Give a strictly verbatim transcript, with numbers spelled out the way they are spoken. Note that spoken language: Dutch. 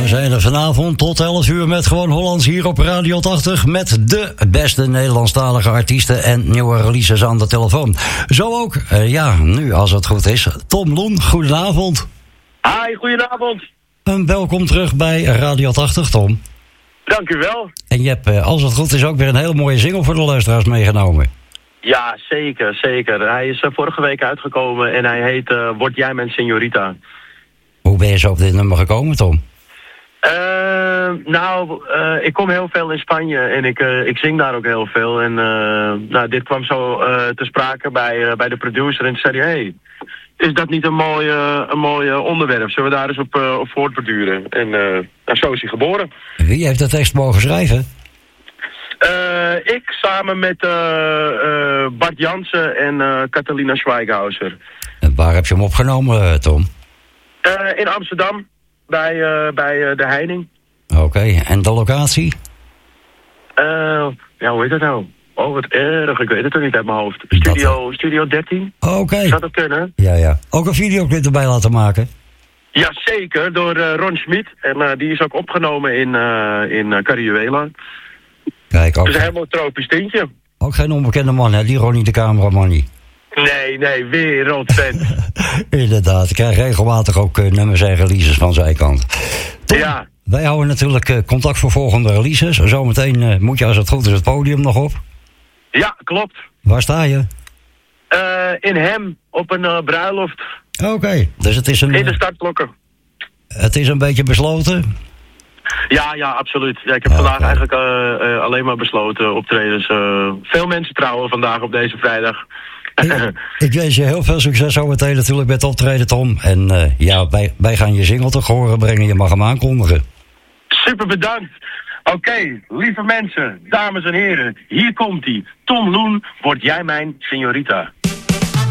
zijn er vanavond tot elf uur met Gewoon Hollands hier op Radio tachtig... met de beste Nederlandstalige artiesten en nieuwe releases aan de telefoon. Zo ook, uh, ja, nu als het goed is, Tom Loen, goedenavond. Hi, goedenavond. En welkom terug bij Radio tachtig, Tom. Dank u wel. En je hebt, uh, als het goed is, ook weer een hele mooie single voor de luisteraars meegenomen. Ja, zeker, zeker. Hij is uh, vorige week uitgekomen en hij heet uh, Word jij mijn señorita. Hoe ben je zo op dit nummer gekomen, Tom? Uh, nou, uh, ik kom heel veel in Spanje en ik, uh, ik zing daar ook heel veel. En uh, nou, dit kwam zo uh, te sprake bij, uh, bij de producer en toen zei hij... Hey, is dat niet een mooi, uh, een mooi uh, onderwerp? Zullen we daar eens op, uh, op voortborduren? En uh, nou, zo is hij geboren. Wie heeft de tekst mogen schrijven? Uh, ik samen met uh, uh, Bart Jansen en uh, Catalina Schweighauser. En waar heb je hem opgenomen, Tom? Uh, in Amsterdam, bij, uh, bij uh, de Heining. Oké, okay. En de locatie? Uh, ja, hoe heet dat nou? Oh, wat erg, ik weet het er niet uit mijn hoofd. Studio, dat... Studio dertien? Oké. Okay. Zou dat kunnen? Ja, ja. Ook een videoclip erbij laten maken? Ja, zeker, door uh, Ron Schmid. En uh, die is ook opgenomen in, uh, in uh, Carijuela. Kijk, ook... Het is een helemaal tropisch tintje. Ook geen onbekende man, hè? Die Ronnie de cameraman niet. Nee, nee, wereldfan. Inderdaad, ik krijg regelmatig ook uh, nummers en releases van zijn kant. Tom, ja. Wij houden natuurlijk uh, contact voor volgende releases. Zometeen uh, moet je, als het goed is, het podium nog op. Ja, klopt. Waar sta je? Uh, in Hem, op een uh, bruiloft. Oké, okay. Dus het is een... In de startblokken. Het is een beetje besloten? Ja, ja, absoluut. Ja, ik heb oh, vandaag okay. eigenlijk uh, uh, alleen maar besloten optredens. Uh, veel mensen trouwen vandaag op deze vrijdag. Ik, ik wens je heel veel succes zometeen natuurlijk met optreden, Tom. En uh, ja, wij, wij gaan je single te horen brengen. Je mag hem aankondigen. Super bedankt. Oké, okay, lieve mensen, dames en heren. Hier komt hij. Tom Loen, word jij mijn señorita.